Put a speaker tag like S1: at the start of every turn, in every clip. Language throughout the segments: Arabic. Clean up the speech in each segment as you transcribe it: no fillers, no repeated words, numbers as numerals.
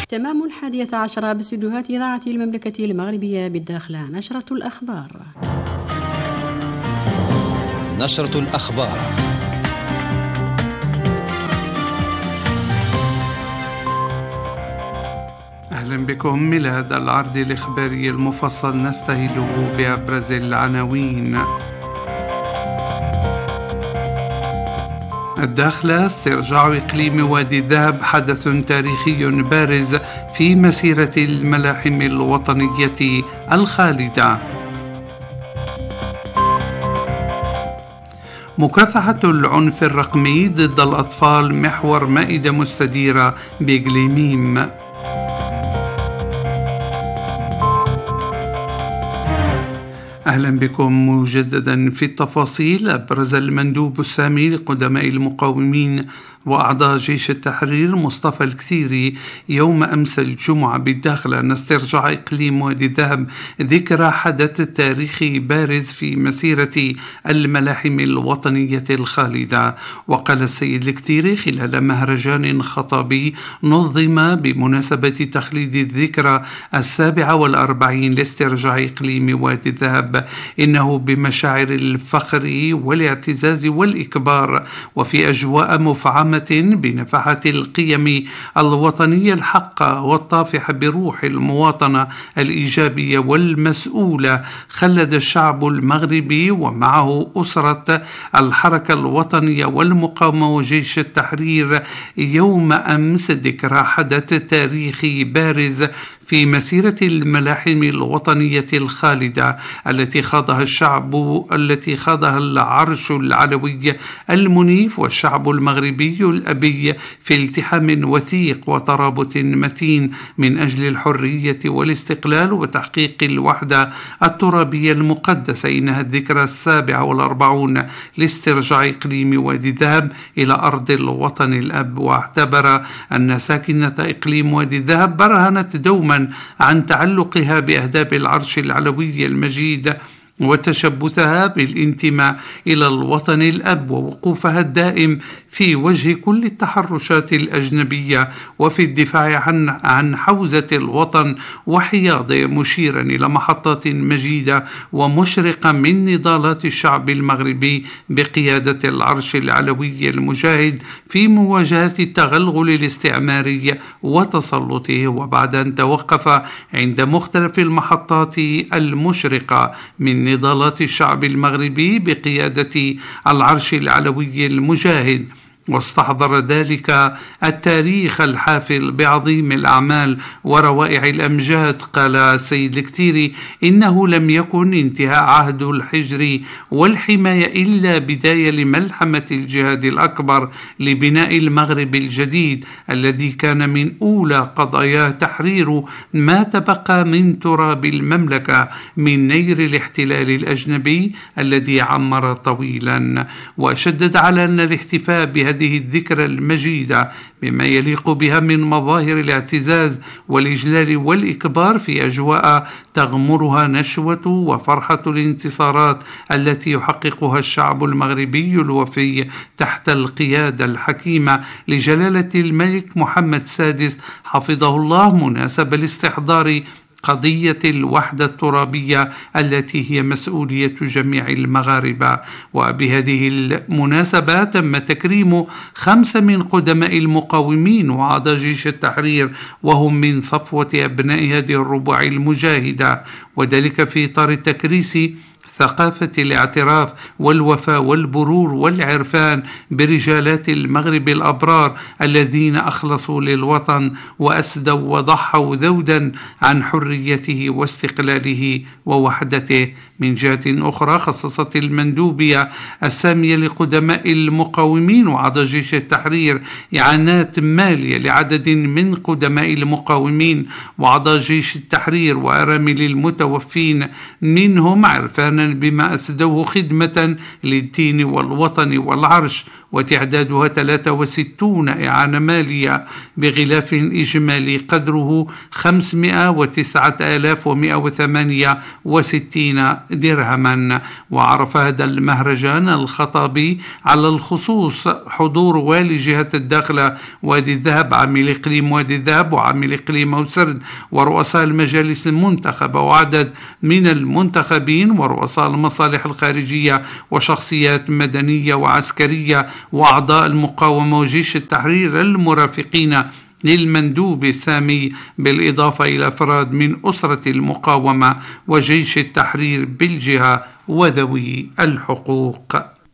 S1: تمام 11 باستديوهات إذاعة المملكة المغربية بالداخلة. نشرة الأخبار.
S2: نشرة الأخبار.
S3: أهلا بكم إلى هذا العرض الإخباري المفصل نستهله بأبرز العناوين. الداخلة: استرجاع إقليم وادي الذهب حدث تاريخي بارز في مسيرة الملاحم الوطنية الخالدة. مكافحة العنف الرقمي ضد الأطفال محور مائدة مستديرة بإقليميم. أهلا بكم مجددا في التفاصيل. أبرز المندوب السامي لقدماء المقاومين وأعضاء جيش التحرير مصطفى الكثيري يوم أمس الجمعة بالداخلة أن استرجاع إقليم وادي الذهب ذكرى حدث تاريخي بارز في مسيرة الملاحم الوطنية الخالدة. وقال السيد الكثيري خلال مهرجان خطابي نظم بمناسبة تخليد الذكرى 47 لاسترجاع إقليم وادي الذهب إنه بمشاعر الفخر والاعتزاز والإكبار وفي أجواء مفعمة بنفحة القيم الوطنية الحقة والطافحة بروح المواطنة الإيجابية والمسؤولة خلد الشعب المغربي ومعه أسرة الحركة الوطنية والمقاومة وجيش التحرير يوم أمس ذكرى حدث تاريخي بارز في مسيرة الملاحم الوطنية الخالدة التي خاضها العرش العلوي المنيف والشعب المغربي الأبي في التحام وثيق وترابط متين من أجل الحرية والاستقلال وتحقيق الوحدة الترابية المقدسة. إنها الذكرى 47 لاسترجاع إقليم وادي الذهب إلى أرض الوطن الأب. واعتبر أن ساكنة إقليم وادي الذهب برهنت دوما عن تعلقها بأهداف العرش العلوي المجيد وتشبثها بالانتماء إلى الوطن الأب ووقوفها الدائم في وجه كل التحرشات الأجنبية وفي الدفاع عن حوزة الوطن وحياضه، مشيرا إلى محطات مجيدة ومشرقة من نضالات الشعب المغربي بقيادة العرش العلوي المجاهد في مواجهة التغلغل الاستعماري وتسلطه. وبعد أن توقف عند مختلف المحطات المشرقة من نضالات الشعب المغربي بقيادة العرش العلوي المجاهد واستحضر ذلك التاريخ الحافل بعظيم الأعمال وروائع الأمجاد، قال السيد الكثيري إنه لم يكن انتهاء عهد الحجر والحماية إلا بداية لملحمة الجهاد الأكبر لبناء المغرب الجديد الذي كان من أولى قضاياه تحرير ما تبقى من تراب المملكة من نير الاحتلال الأجنبي الذي عمر طويلا. وشدد على أن الاحتفاء بهذه الذكرى المجيدة بما يليق بها من مظاهر الاعتزاز والإجلال والإكبار في أجواء تغمرها نشوة وفرحة الانتصارات التي يحققها الشعب المغربي الوفي تحت القيادة الحكيمة لجلالة الملك محمد السادس حفظه الله مناسب لاستحضار قضية الوحدة الترابية التي هي مسؤولية جميع المغاربة. وبهذه المناسبة تم تكريم 5 من قدماء المقاومين وأعضاء جيش التحرير وهم من صفوة أبناء هذه الربوع المجاهدة، وذلك في إطار تكريس ثقافة الاعتراف والوفاء والبرور والعرفان برجالات المغرب الأبرار الذين أخلصوا للوطن وأسدوا وضحوا ذودا عن حريته واستقلاله ووحدته. من جهة أخرى خصصت المندوبية السامية لقدماء المقاومين وأعضاء جيش التحرير إعانات مالية لعدد من قدماء المقاومين وأعضاء جيش التحرير وأرامل المتوفين منهم عرفانا بما أسدوه خدمة للدين والوطن والعرش وتعدادها 63 إعانة مالية بغلاف إجمالي قدره 509,168 درهما. وعرف هذا المهرجان الخطابي على الخصوص حضور والي جهة الداخلة وادي الذهب، عامل إقليم وادي الذهب وعامل إقليم أوسرد، ورؤساء المجالس المنتخبة وعدد من المنتخبين ورؤساء المصالح الخارجية وشخصيات مدنية وعسكرية وأعضاء المقاومة وجيش التحرير المرافقين للمندوب السامي، بالإضافة إلى أفراد من أسرة المقاومة وجيش التحرير بالجهة وذوي الحقوق.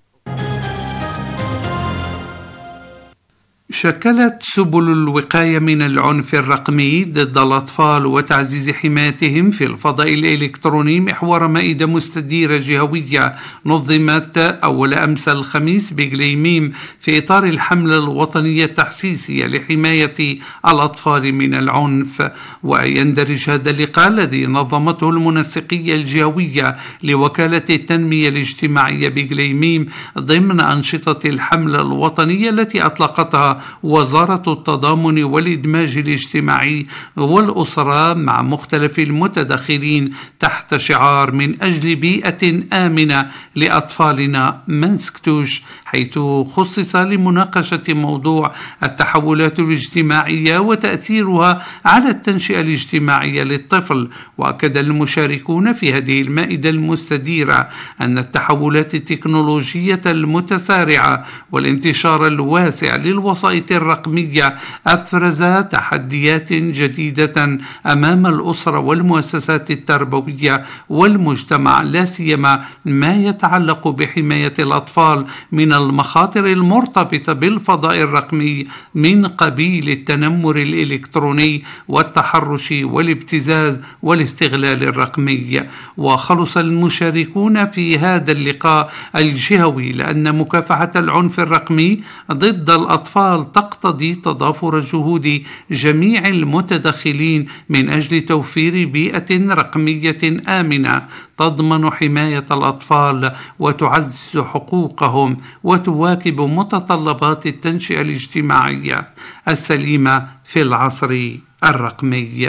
S3: شكلت سبل الوقاية من العنف الرقمي ضد الأطفال وتعزيز حمايتهم في الفضاء الإلكتروني محور مائدة مستديرة جهوية نظمت أول أمس الخميس بقليميم في إطار الحملة الوطنية التحسيسية لحماية الأطفال من العنف. ويندرج هذا اللقاء الذي نظمته المنسقية الجهوية لوكالة التنمية الاجتماعية بقليميم ضمن أنشطة الحملة الوطنية التي أطلقتها وزارة التضامن والإدماج الاجتماعي والأسرة مع مختلف المتدخلين تحت شعار من أجل بيئة آمنة لأطفالنا ما نسكتوش، حيث خصص لمناقشة موضوع التحولات الاجتماعية وتأثيرها على التنشئة الاجتماعية للطفل. وأكد المشاركون في هذه المائدة المستديرة أن التحولات التكنولوجية المتسارعة والانتشار الواسع للوسائط الرقمية أفرز تحديات جديدة أمام الأسرة والمؤسسات التربوية والمجتمع، لا سيما ما يتعلق بحماية الأطفال من المخاطر المرتبطة بالفضاء الرقمي من قبيل التنمر الإلكتروني والتحرش والابتزاز والاستغلال الرقمي. وخلص المشاركون في هذا اللقاء الجهوي لأن مكافحة العنف الرقمي ضد الأطفال تقتضي تضافر جهود جميع المتدخلين من أجل توفير بيئة رقمية آمنة تضمن حماية الأطفال وتعزز حقوقهم وتواكب متطلبات التنشئة الاجتماعية السليمة في العصر الرقمي.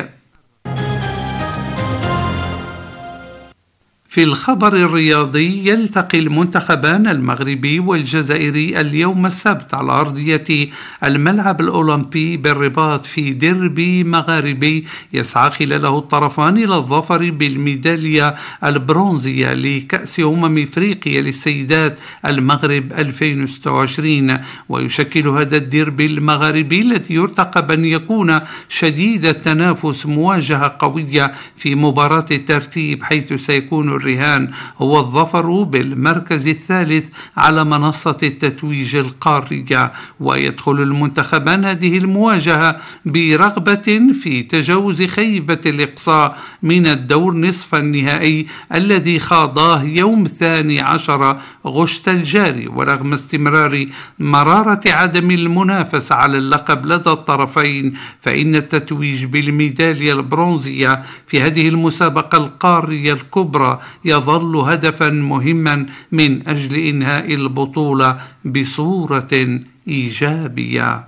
S3: في الخبر الرياضي، يلتقي المنتخبان المغربي والجزائري اليوم السبت على أرضية الملعب الأولمبي بالرباط في ديربي مغاربي يسعى خلاله الطرفان إلى الظفر بالميدالية البرونزية لكأس إفريقيا للسيدات المغرب 2026. ويشكل هذا الديربي المغاربي الذي يرتقب أن يكون شديد التنافس مواجهة قوية في مباراة الترتيب، حيث سيكون الرهان هو الظفر بالمركز الثالث على منصة التتويج القارية. ويدخل المنتخبان هذه المواجهة برغبة في تجاوز خيبة الإقصاء من الدور نصف النهائي الذي خاضاه يوم 12 غشت الجاري، ورغم استمرار مرارة عدم المنافسة على اللقب لدى الطرفين، فإن التتويج بالميدالية البرونزية في هذه المسابقة القارية الكبرى يظل هدفا مهما من أجل إنهاء البطولة بصورة إيجابية.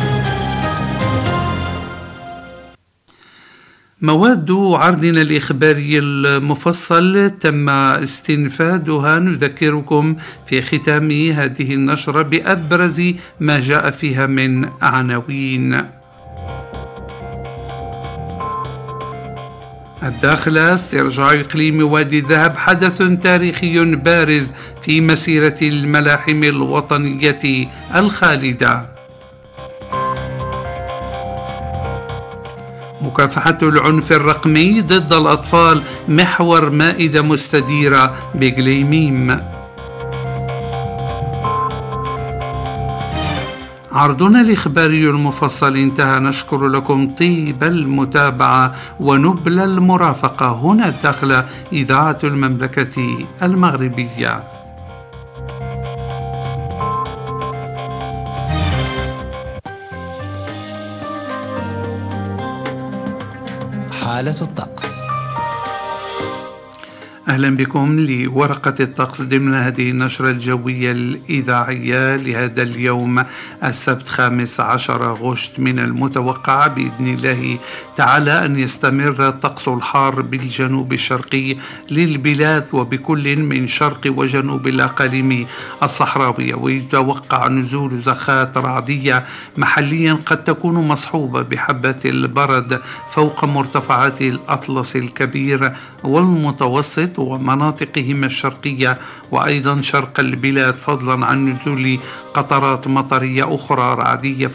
S3: مواد عرضنا الإخباري المفصل تم استنفادها، نذكركم في ختام هذه النشرة بأبرز ما جاء فيها من عناوين. الداخلة: استرجاع إقليم وادي الذهب حدث تاريخي بارز في مسيرة الملاحم الوطنية الخالدة. مكافحة العنف الرقمي ضد الأطفال محور مائدة مستديرة بقليميم. عرضنا الإخباري المفصل انتهى، نشكر لكم طيب المتابعة ونبل المرافقة. هنا الداخلة، إذاعة المملكة المغربية.
S2: حالة الطقس.
S3: أهلا بكم لورقة الطقس ضمن هذه النشرة الجوية الإذاعية لهذا اليوم السبت 15 أغسطس. من المتوقع بإذن الله تعالى أن يستمر الطقس الحار بالجنوب الشرقي للبلاد وبكل من شرق وجنوب الأقاليم الصحراوية، ويتوقع نزول زخات رعدية محليا قد تكون مصحوبة بحبات البرد فوق مرتفعات الأطلس الكبير والمتوسط ومناطقهما الشرقية وأيضا شرق البلاد، فضلا عن نزول قطرات مطرية أخرى رعدية